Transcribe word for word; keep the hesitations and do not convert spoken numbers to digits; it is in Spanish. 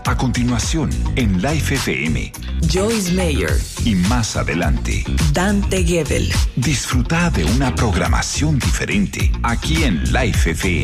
A continuación, en Life F M, Joyce Meyer. Y más adelante, Dante Gebel. Disfruta de una programación diferente aquí en Life F M.